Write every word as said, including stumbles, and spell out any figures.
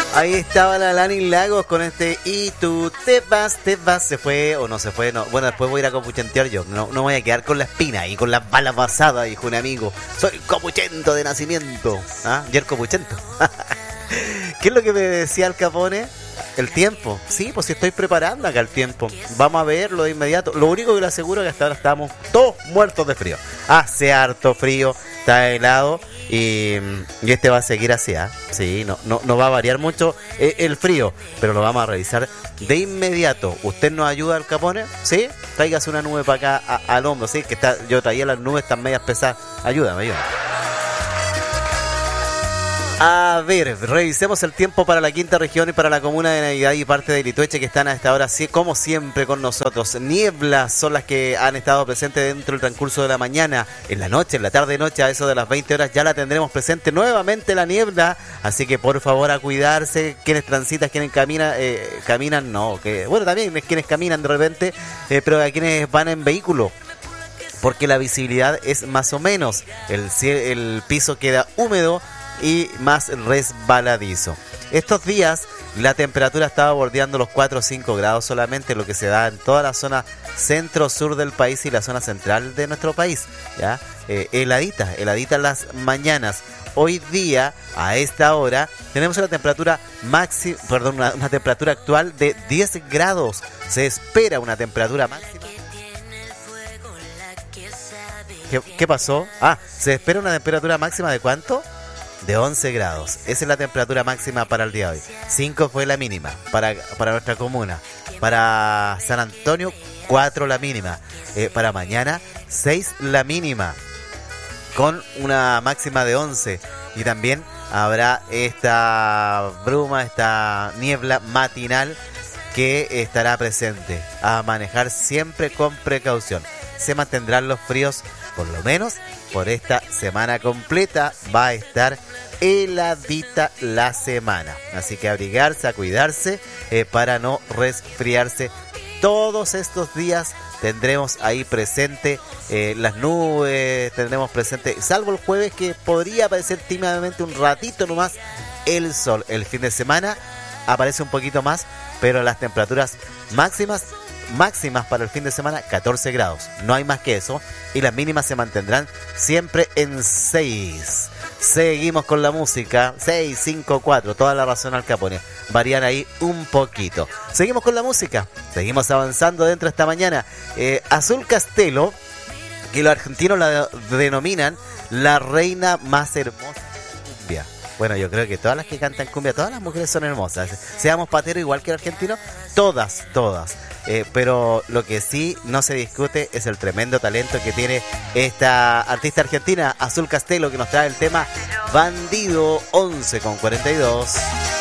Ahí estaba la Lani Lagos con este y tú te vas, te vas, se fue o no se fue, no. Bueno, después voy a ir a copuchentear yo, no, no voy a quedar con la espina y con las balas pasadas, dijo un amigo. Soy copuchento de nacimiento, ¿ah? Yer copuchento. ¿Qué es lo que me decía el Capone? El tiempo, sí, pues si estoy preparando acá el tiempo. Vamos a verlo de inmediato. Lo único que le aseguro es que hasta ahora estamos todos muertos de frío. Hace harto frío, está helado y, y este va a seguir así, ¿eh? Sí, no, no, no va a variar mucho eh, el frío, pero lo vamos a revisar de inmediato. ¿Usted nos ayuda al Capone? ¿Sí? Tráigase una nube para acá a, al hombro, ¿sí? Que está, yo traía las nubes tan medias pesadas. Ayúdame, ayúdame. A ver, revisemos el tiempo para la quinta región y para la comuna de Navidad y parte de Litueche que están a esta hora, sí, como siempre con nosotros. Nieblas son las que han estado presentes dentro del transcurso de la mañana. En la noche, en la tarde noche, a eso de las veinte horas ya la tendremos presente nuevamente la niebla. Así que por favor a cuidarse, quienes transitan, quienes caminan, eh, caminan, no, que bueno, también quienes caminan de repente, eh, pero a quienes van en vehículo. Porque la visibilidad es más o menos, el, el piso queda húmedo y más resbaladizo. Estos días la temperatura estaba bordeando los cuatro o cinco grados solamente, lo que se da en toda la zona centro-sur del país y la zona central de nuestro país, ¿ya? Eh, heladita, heladita en las mañanas. Hoy día, a esta hora, tenemos una temperatura máxima, perdón, una, una temperatura actual de diez grados. Se espera una temperatura máxima. ¿Qué, ¿Qué pasó? Ah, se espera una temperatura máxima de ¿cuánto? De once grados. Esa es la temperatura máxima para el día de hoy. cinco fue la mínima para, para nuestra comuna. Para San Antonio, cuatro la mínima. Eh, para mañana, seis la mínima. Con una máxima de once. Y también habrá esta bruma, esta niebla matinal que estará presente. A manejar siempre con precaución. Se mantendrán los fríos, por lo menos por esta semana completa. Va a estar heladita la semana, así que abrigarse, a cuidarse eh, para no resfriarse. Todos estos días tendremos ahí presente eh, las nubes, tendremos presente, salvo el jueves que podría aparecer tímidamente un ratito nomás el sol. El fin de semana aparece un poquito más, pero las temperaturas máximas máximas para el fin de semana catorce grados, no hay más que eso, y las mínimas se mantendrán siempre en seis. Seguimos con la música, seis, cinco, cuatro, toda la razón al Capone, varían ahí un poquito. Seguimos con la música, seguimos avanzando dentro de esta mañana. eh, Azul Castelo, que los argentinos la denominan la reina más hermosa de cumbia. Bueno, yo creo que todas las que cantan cumbia, todas las mujeres son hermosas. Seamos pateros igual que el argentino, todas, todas. Eh, pero lo que sí no se discute es el tremendo talento que tiene esta artista argentina, Azul Castelo, que nos trae el tema Bandido. Once con cuarenta y dos.